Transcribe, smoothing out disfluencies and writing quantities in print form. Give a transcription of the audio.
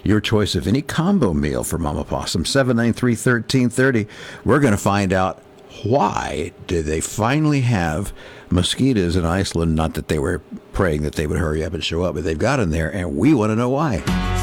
your choice of any combo meal for Mama Possum. 793-1330. We're going to find out why did they finally have mosquitoes in Iceland. Not that they were praying that they would hurry up and show up, but they've got them there, and we want to know why.